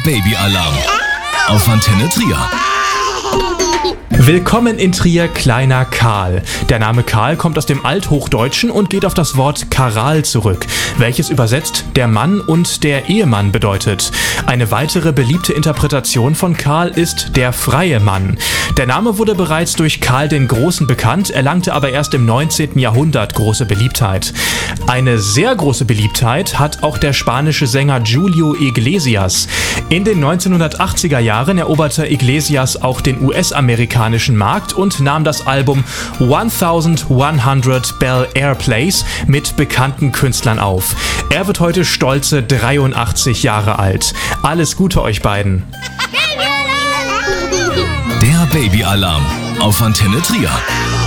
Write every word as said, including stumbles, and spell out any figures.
Babyalarm auf Antenne Trier. Willkommen in Trier, kleiner Karl. Der Name Karl kommt aus dem Althochdeutschen und geht auf das Wort Karal zurück, welches übersetzt der Mann und der Ehemann bedeutet. Eine weitere beliebte Interpretation von Karl ist der freie Mann. Der Name wurde bereits durch Karl den Großen bekannt, erlangte aber erst im neunzehnten Jahrhundert große Beliebtheit. Eine sehr große Beliebtheit hat auch der spanische Sänger Julio Iglesias. In den neunzehnhundertachtziger Jahren eroberte Iglesias auch den U S-amerikanischen Markt und nahm das Album elfhundert Bel Air Plays mit bekannten Künstlern auf. Er wird heute stolze dreiundachtzig Jahre alt. Alles Gute euch beiden. Der Babyalarm auf Antenne Trier.